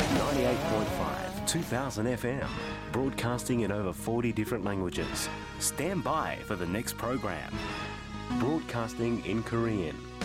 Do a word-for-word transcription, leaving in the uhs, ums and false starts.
ninety-eight point five, two thousand F M, broadcasting in over forty different languages. Stand by for the next program. Broadcasting in Korean.